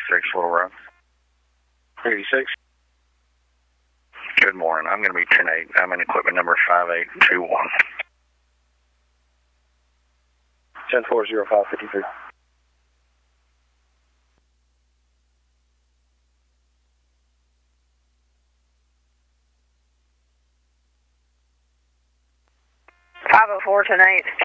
86 Little Rock. 86. Good morning. I'm going to be 10-8. I'm in equipment number 5821. 10-4-05-53. Five 4 10-8.